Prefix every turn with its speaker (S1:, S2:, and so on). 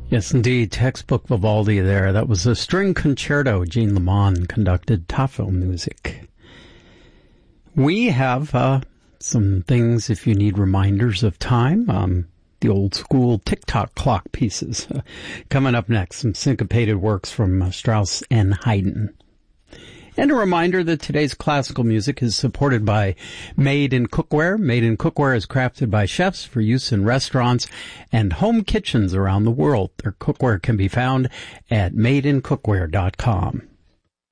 S1: Yes, indeed. Textbook Vivaldi there. That was a string concerto. Jean Lemon conducted. Tafel music. We have some things if you need reminders of time. The old school tick-tock clock pieces. Coming up next, some syncopated works from Strauss and Haydn. And a reminder that today's classical music is supported by Made in Cookware. Made in Cookware is crafted by chefs for use in restaurants and home kitchens around the world. Their cookware can be found at madeincookware.com.